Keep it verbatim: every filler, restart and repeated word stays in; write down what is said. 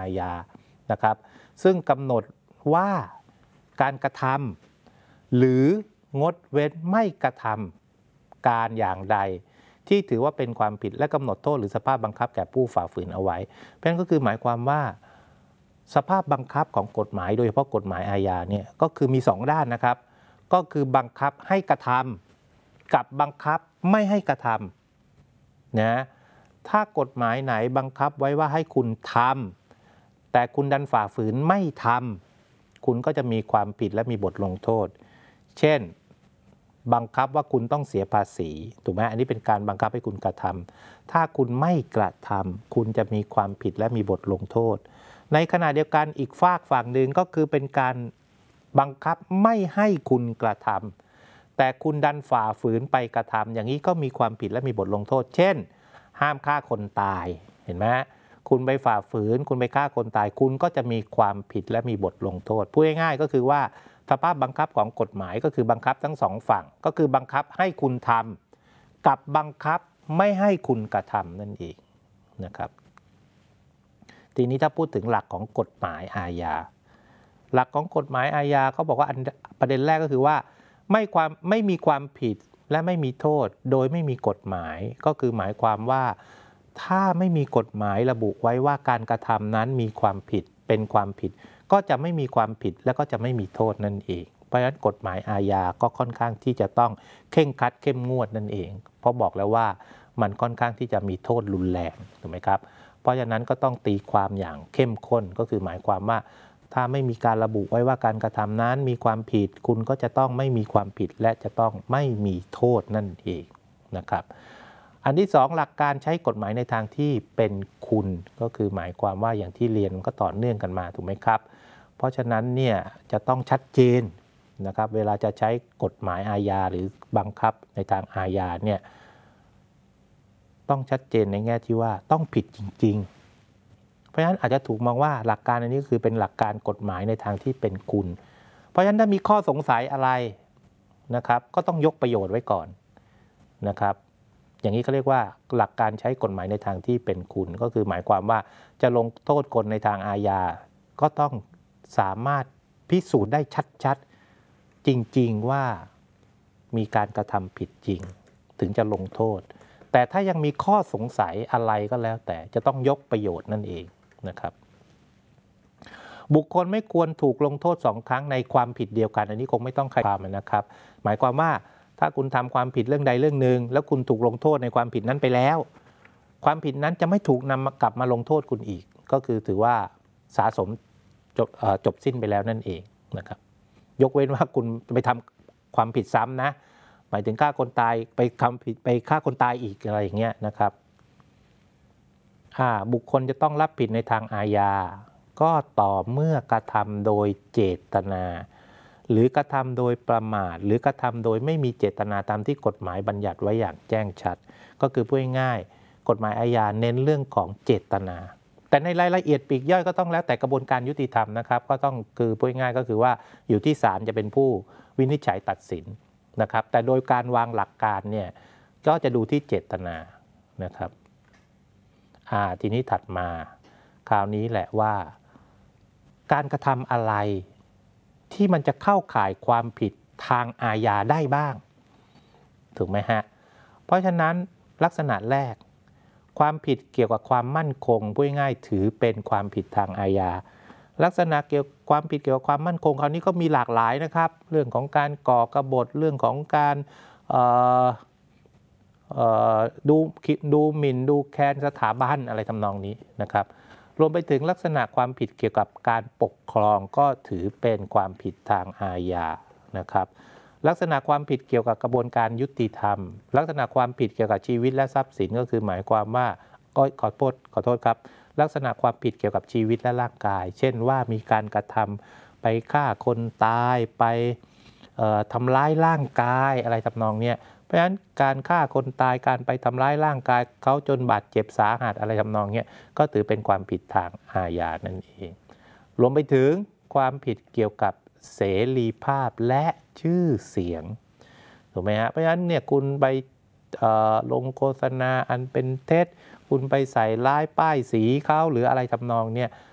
อาญานะครับซึ่งกำหนดว่าการกระทำหรืองดเว้นไม่กระทำการอย่างใดที่ถือว่าเป็นความผิดและกำหนดโทษหรือสภาพบังคับแก่ผู้ฝ่าฝืนเอาไว้เพราะฉะนั้นก็คือหมายความว่าสภาพบังคับของกฎหมายโดยเฉพาะกฎหมายอาญาเนี่ยก็คือมีสองด้านนะครับก็คือบังคับให้กระทำกับบังคับไม่ให้กระทำนะถ้ากฎหมายไหนบังคับไว้ว่าให้คุณทำแต่คุณดันฝ่าฝืนไม่ทำคุณก็จะมีความผิดและมีบทลงโทษเช่นบังคับว่าคุณต้องเสียภาษีถูกไหมอันนี้เป็นการบังคับให้คุณกระทำถ้าคุณไม่กระทำคุณจะมีความผิดและมีบทลงโทษในขณะเดียวกันอีกฝากฝั่งหนึ่งก็คือเป็นการบังคับไม่ให้คุณกระทำแต่คุณดันฝ่าฝืนไปกระทำอย่างนี้ก็มีความผิดและมีบทลงโทษเช่นห้ามฆ่าคนตายเห็นไหมคุณไปฝ่าฝืนคุณไปฆ่าคนตายคุณก็จะมีความผิดและมีบทลงโทษพูดง่ายๆก็คือว่าสภาพบังคับของกฎหมายก็คือบังคับทั้งสองฝั่งก็คือบังคับให้คุณทำกับบังคับไม่ให้คุณกระทำนั่นเองนะครับทีนี้ถ้าพูดถึงหลักของกฎหมายอาญาหลักของกฎหมายอาญาเขาบอกว่าประเด็นแรกก็คือว่าไม่ความไม่มีความผิดและไม่มีโทษโดยไม่มีกฎหมายก็คือหมายความว่าถ้าไม่มีกฎหมายระบุไว้ว่าการกระทำนั้นมีความผิดเป็นความผิดก็จะไม่มีความผิดและก็จะไม่มีโทษนั่นเองเพราะฉะนั้นกฎหมายอาญาก็ค่อนข้างที่จะต้องเคร่งครัดเข้มงวดนั่นเองเพราะบอกแล้วว่ามันค่อนข้างที่จะมีโทษรุนแรงถูกไหมครับเพราะฉะนั้นก็ต้องตีความอย่างเข้มข้นก็คือหมายความว่าถ้าไม่มีการระบุไว้ว่าการกระทำนั้นมีความผิดคุณก็จะต้องไม่มีความผิดและจะต้องไม่มีโทษนั่นเองนะครับอันที่สองหลักการใช้กฎหมายในทางที่เป็นคุณก็คือหมายความว่าอย่างที่เรียนก็ต่อเนื่องกันมาถูกไหมครับเพราะฉะนั้นเนี่ยจะต้องชัดเจนนะครับเวลาจะใช้กฎหมายอาญาหรือบังคับในทางอาญาเนี่ยต้องชัดเจนในแง่ที่ว่าต้องผิดจริงๆเพราะฉะนั้นอาจจะถูกมองว่าหลักการอันนี้คือเป็นหลักการกฎหมายในทางที่เป็นคุณเพราะฉะนั้นถ้ามีข้อสงสัยอะไรนะครับก็ต้องยกประโยชน์ไว้ก่อนนะครับอย่างนี้เขาเรียกว่าหลักการใช้กฎหมายในทางที่เป็นคุณก็คือหมายความว่าจะลงโทษคนในทางอาญาก็ต้องสามารถพิสูจน์ได้ชัดๆจริงๆว่ามีการกระทำผิดจริงถึงจะลงโทษแต่ถ้ายังมีข้อสงสัยอะไรก็แล้วแต่จะต้องยกประโยชน์นั่นเองนะครับบุคคลไม่ควรถูกลงโทษสองครั้งในความผิดเดียวกันอันนี้คงไม่ต้องใครความนะครับหมายความว่าถ้าคุณทำความผิดเรื่องใดเรื่องหนึ่งแล้วคุณถูกลงโทษในความผิดนั้นไปแล้วความผิดนั้นจะไม่ถูกนำกลับมาลงโทษคุณอีกก็คือถือว่าสะสมจบจบสิ้นไปแล้วนั่นเองนะครับยกเว้นว่าคุณไปทำความผิดซ้ำนะหมายถึงฆ่าคนตายไปทำผิดไปฆ่าคนตายอีกอะไรอย่างเงี้ยนะครับบุคคลจะต้องรับผิดในทางอาญาก็ต่อเมื่อกระทำโดยเจตนาหรือกระทำโดยประมาทหรือกระทำโดยไม่มีเจตนาตามที่กฎหมายบัญญัติไว้อย่างแจ้งชัดก็คือพูดง่ายๆกฎหมายอาญาเน้นเรื่องของเจตนาแต่ในรายละเอียดปลีกย่อยก็ต้องแล้วแต่กระบวนการยุติธรรมนะครับก็ต้องคือพูดง่ายๆก็คือว่าอยู่ที่ศาลจะเป็นผู้วินิจฉัยตัดสินนะครับแต่โดยการวางหลักการเนี่ยก็จะดูที่เจตนานะครับอ่าทีนี้ถัดมาคราวนี้แหละว่าการกระทำอะไรที่มันจะเข้าข่ายความผิดทางอาญาได้บ้างถูกไหมฮะเพราะฉะนั้นลักษณะแรกความผิดเกี่ยวกับความมั่นคงพูดง่ายๆถือเป็นความผิดทางอาญาลักษณะเกี่ยวกับความผิดเกี่ยวกับความมั่นคงคราวนี้ก็มีหลากหลายนะครับเรื่องของการก่อกบฏเรื่องของการดูดูหมิ่นดูแคลนสถาบันอะไรทำนองนี้นะครับรวมไปถึงลักษณะความผิดเกี่ยวกับการปกครองก็ถือเป็นความผิดทางอาญานะครับลักษณะความผิดเกี่ยวกับกระบวนการยุติธรรมลักษณะความผิดเกี่ยวกับชีวิตและทรัพย์สินก็คือหมายความว่าก็ขอโทษขอโทษครับลักษณะความผิดเกี่ยวกับชีวิตและร่างกายเช่นว่ามีการกระทำไปฆ่าคนตายไปทำร้ายร่างกายอะไรทำนองเนี้ยเพราะฉะนั้นการฆ่าคนตายการไปทำร้ายร่างกายเขาจนบาดเจ็บสาหัสอะไรทำนองนี้ก็ถือเป็นความผิดทางอาญานั่นเองรวมไปถึงความผิดเกี่ยวกับเสรีภาพและชื่อเสียงถูกไหมฮะเพราะฉะนั้นเนี่ยคุณไปลงโฆษณาอันเป็นเท็จคุณไปใส่ร้ายป้ายสีเขาหรืออะไรทำนองเนี่ย